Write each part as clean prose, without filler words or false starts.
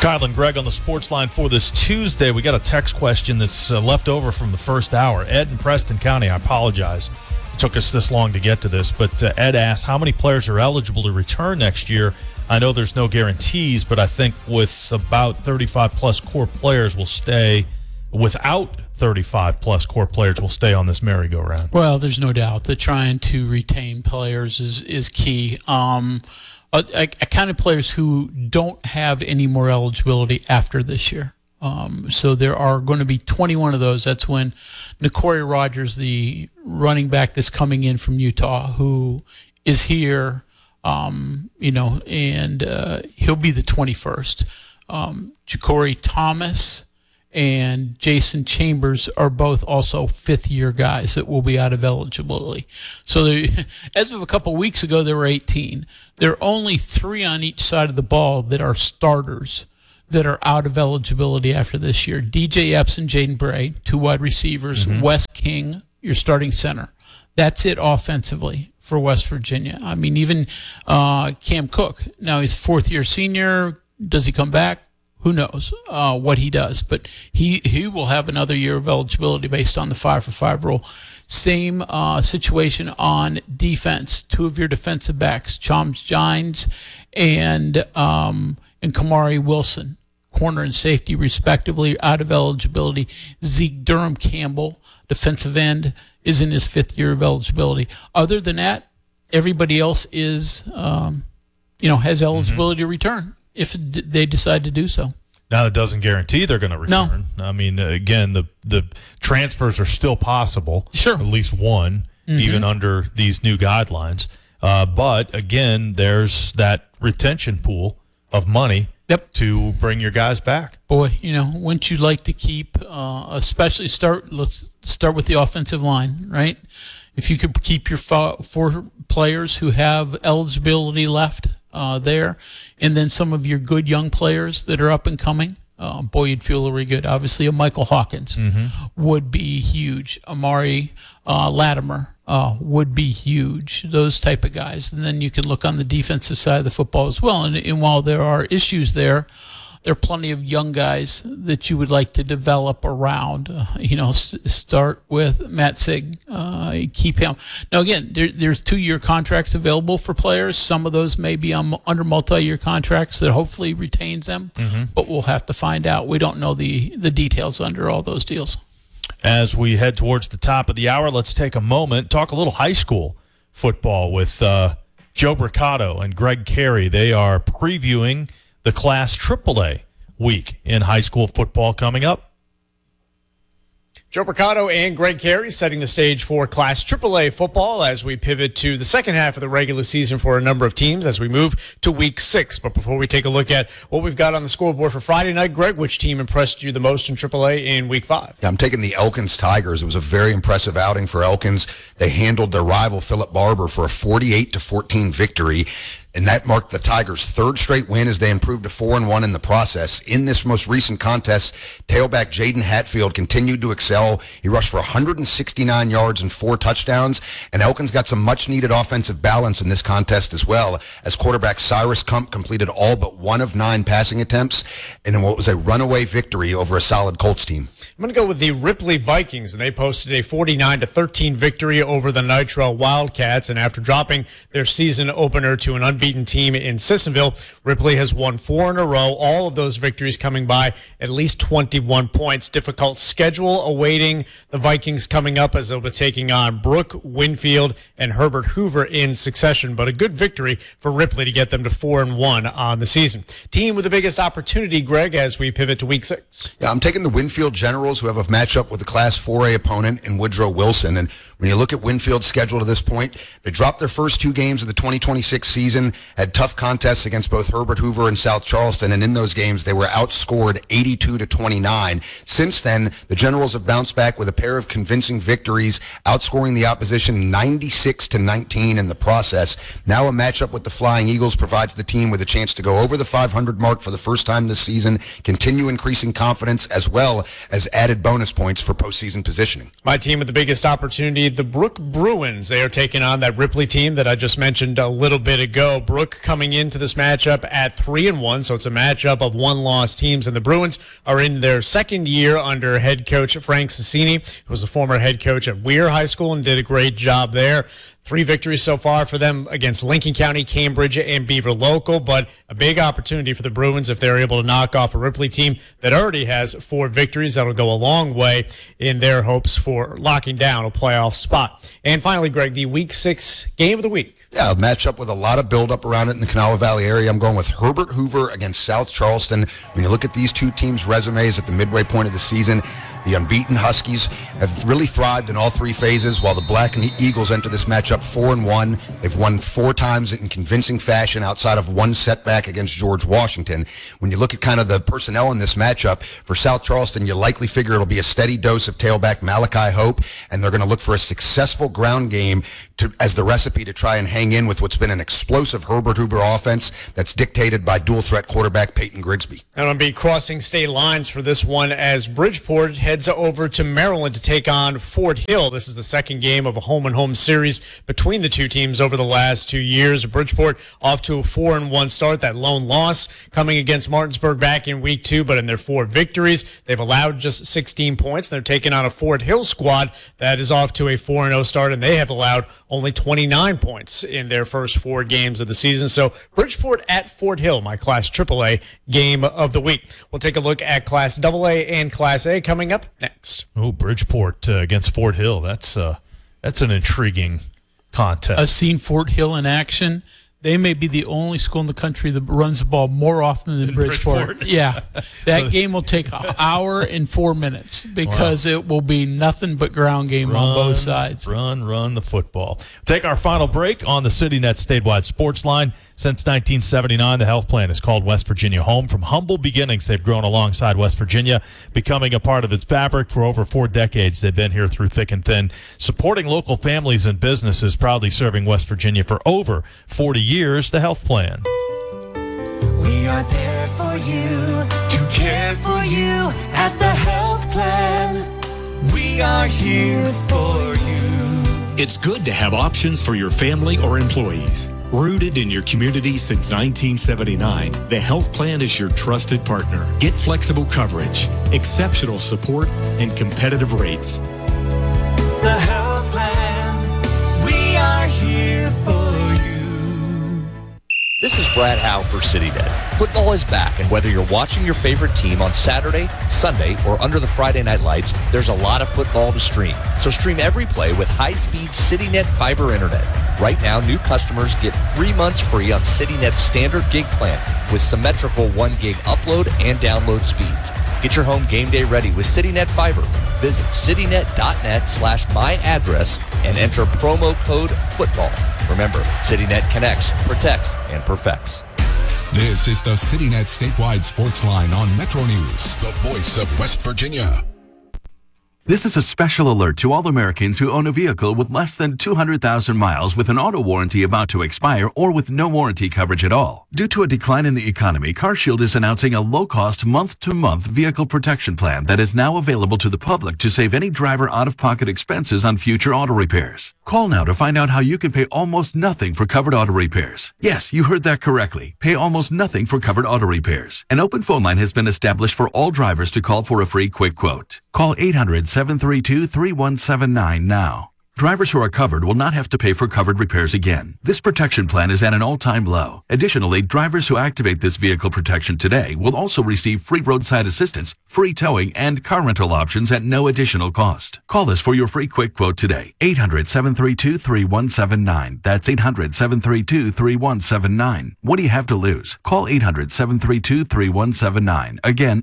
Kyle and Greg on the sports line for this Tuesday. We got a text question that's left over from the first hour. Ed in Preston County, I apologize. It took us this long to get to this, but Ed asked how many players are eligible to return next year. I know there's no guarantees, but I think with about 35-plus core players will stay. Without 35-plus core players will stay on this merry-go-round. Well, there's no doubt that trying to retain players is key. I counted players who don't have any more eligibility after this year. So there are going to be 21 of those. That's when Nicoria Rogers, the running back that's coming in from Utah, who is here, and he'll be the 21st. Ja'Cory Thomas and Jason Chambers are both also fifth-year guys that will be out of eligibility. So as of a couple of weeks ago, there were 18. There are only 3 on each side of the ball that are starters that are out of eligibility after this year. DJ Epps and Jaden Bray, 2 wide receivers. Mm-hmm. Wes King, your starting center. That's it offensively for West Virginia. I mean, even Cam Cook. Now he's a fourth-year senior. Does he come back? Who knows what he does, but he will have another year of eligibility based on the 5-for-5 rule. Same situation on defense. 2 of your defensive backs, Chalmers Gines and Kamari Wilson, corner and safety respectively, out of eligibility. Zeke Durham Campbell, defensive end, is in his 5th year of eligibility. Other than that, everybody else is has eligibility to return if they decide to do so. Now, that doesn't guarantee they're going to return. No. I mean, again, the transfers are still possible. Sure. At least one, even under these new guidelines. But, again, there's that retention pool of money to bring your guys back. Boy, wouldn't you like to keep, especially let's start with the offensive line, right? If you could keep your 4 players who have eligibility left there, and then some of your good young players that are up and coming, boy, you'd feel really good. Obviously, a Michael Hawkins would be huge. Amari Latimer would be huge. Those type of guys. And then you can look on the defensive side of the football as well. And while there are issues there are plenty of young guys that you would like to develop around. Start with Matt Sig, keep him. Now, again, there's 2-year contracts available for players. Some of those may be under multi-year contracts that hopefully retains them, but we'll have to find out. We don't know the details under all those deals. As we head towards the top of the hour, let's take a moment, talk a little high school football with Joe Bricado and Greg Carey. They are previewing the Class AAA week in high school football coming up. Joe Bricado and Greg Carey setting the stage for Class AAA football as we pivot to the second half of the regular season for a number of teams as we move to Week 6. But before we take a look at what we've got on the scoreboard for Friday night, Greg, which team impressed you the most in AAA in Week 5? Yeah, I'm taking the Elkins Tigers. It was a very impressive outing for Elkins. They handled their rival Philip Barber for a 48-14 victory. And that marked the Tigers' 3rd straight win as they improved to 4-1 in the process. In this most recent contest, tailback Jaden Hatfield continued to excel. He rushed for 169 yards and 4 touchdowns. And Elkins got some much-needed offensive balance in this contest as well, as quarterback Cyrus Kump completed all but 1 of 9 passing attempts in what was a runaway victory over a solid Colts team. I'm going to go with the Ripley Vikings, and they posted a 49-13 victory over the Nitro Wildcats. And after dropping their season opener to an unbeaten team in Sissonville, Ripley has won 4 in a row, all of those victories coming by at least 21 points. Difficult schedule awaiting the Vikings coming up as they'll be taking on Brooke, Winfield, and Herbert Hoover in succession. But a good victory for Ripley to get them to 4-1 on the season. Team with the biggest opportunity, Greg, as we pivot to Week 6. Yeah, I'm taking the Winfield Generals, who have a matchup with a Class 4A opponent in Woodrow Wilson. And when you look at Winfield's schedule to this point, they dropped their first 2 games of the 2026 season, had tough contests against both Herbert Hoover and South Charleston, and in those games they were outscored 82-29. Since then, the Generals have bounced back with a pair of convincing victories, outscoring the opposition 96-19 in the process. Now a matchup with the Flying Eagles provides the team with a chance to go over the 500 mark for the first time this season, continue increasing confidence, as well as added bonus points for postseason positioning. My team with the biggest opportunity, the Brook Bruins. They are taking on that Ripley team that I just mentioned a little bit ago. Meadowbrook coming into this matchup at 3-1, so it's a matchup of one-loss teams, and the Bruins are in their second year under head coach Frank Cicini, who was a former head coach at Weir High School and did a great job there. 3 victories so far for them against Lincoln County, Cambridge, and Beaver Local, but a big opportunity for the Bruins if they're able to knock off a Ripley team that already has 4 victories. That'll go a long way in their hopes for locking down a playoff spot. And finally, Greg, the Week 6 game of the week. Yeah, a matchup with a lot of build-up around it in the Kanawha Valley area. I'm going with Herbert Hoover against South Charleston. When you look at these two teams' resumes at the midway point of the season, the unbeaten Huskies have really thrived in all 3 phases, while the Black and Eagles enter this matchup 4-1. They've won 4 times in convincing fashion outside of 1 setback against George Washington. When you look at kind of the personnel in this matchup, for South Charleston, you likely figure it'll be a steady dose of tailback Malachi Hope, and they're going to look for a successful ground game as the recipe to try and hang in with what's been an explosive Herbert Hoover offense that's dictated by dual-threat quarterback Peyton Grigsby. And I'll be crossing state lines for this one as Bridgeport heads over to Maryland to take on Fort Hill. This is the second game of a home-and-home series between the two teams over the last 2 years. Bridgeport off to a 4-1 start. That lone loss coming against Martinsburg back in week 2, but in their 4 victories, they've allowed just 16 points. They're taking on a Fort Hill squad that is off to a 4-0 start, and they have allowed only 29 points in their first 4 games of the season. So Bridgeport at Fort Hill, my Class AAA game of the week. We'll take a look at Class AA and Class A coming up next. Oh, Bridgeport against Fort Hill. That's an intriguing contest. I've seen Fort Hill in action. They may be the only school in the country that runs the ball more often than Bridgeport. Yeah. That game will take an hour and 4 minutes because it will be nothing but ground game on both sides. Run the football. Take our final break on the CityNet statewide sports line. Since 1979, the health plan is called West Virginia home. From humble beginnings, they've grown alongside West Virginia, becoming a part of its fabric for over 4 decades. They've been here through thick and thin, supporting local families and businesses, proudly serving West Virginia for over 40 years. The health plan. We are there for you, to care for you at the health plan. We are here for you. It's good to have options for your family or employees. Rooted in your community since 1979, the health plan is your trusted partner. Get flexible coverage, exceptional support, and competitive rates. The health plan, we are here for you. This is Brad Howe for CityNet. Football is back, and whether you're watching your favorite team on Saturday, Sunday, or under the Friday night lights, there's a lot of football to stream. So stream every play with high-speed CityNet fiber internet. Right now, new customers get 3 months free on CityNet's standard gig plan with symmetrical 1 gig upload and download speeds. Get your home game day ready with CityNet Fiber. Visit citynet.net/myaddress and enter promo code FOOTBALL. Remember, CityNet connects, protects, and perfects. This is the CityNet statewide sports line on Metro News, the voice of West Virginia. This is a special alert to all Americans who own a vehicle with less than 200,000 miles with an auto warranty about to expire or with no warranty coverage at all. Due to a decline in the economy, CarShield is announcing a low-cost month-to-month vehicle protection plan that is now available to the public to save any driver out-of-pocket expenses on future auto repairs. Call now to find out how you can pay almost nothing for covered auto repairs. Yes, you heard that correctly. Pay almost nothing for covered auto repairs. An open phone line has been established for all drivers to call for a free quick quote. Call 800-732-3179 now. Drivers who are covered will not have to pay for covered repairs again. This protection plan is at an all-time low. Additionally, drivers who activate this vehicle protection today will also receive free roadside assistance, free towing, and car rental options at no additional cost. Call us for your free quick quote today. 800-732-3179. That's 800-732-3179. What do you have to lose? Call 800-732-3179. Again,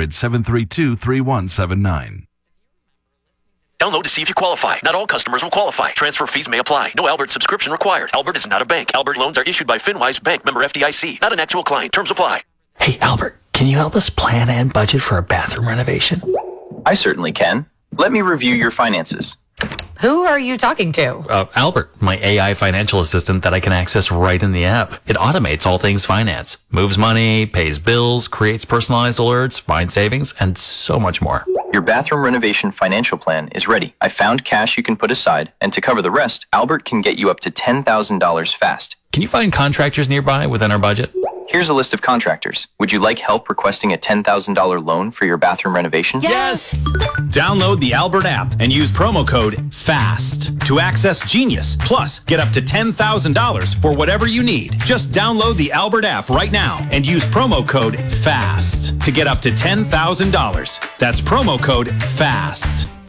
800-732-3179. Download to see if you qualify. Not all customers will qualify. Transfer fees may apply. No Albert subscription required. Albert is not a bank. Albert loans are issued by FinWise Bank, member FDIC. Not an actual client. Terms apply. Hey, Albert, can you help us plan and budget for a bathroom renovation? I certainly can. Let me review your finances. Who are you talking to? Albert, my AI financial assistant that I can access right in the app. It automates all things finance, moves money, pays bills, creates personalized alerts, finds savings, and so much more. Your bathroom renovation financial plan is ready. I found cash you can put aside, and to cover the rest, Albert can get you up to $10,000 fast. Can you find contractors nearby within our budget? Here's a list of contractors. Would you like help requesting a $10,000 loan for your bathroom renovation? Yes! Download the Albert app and use promo code FAST to access Genius. Plus, get up to $10,000 for whatever you need. Just download the Albert app right now and use promo code FAST to get up to $10,000. That's promo code FAST.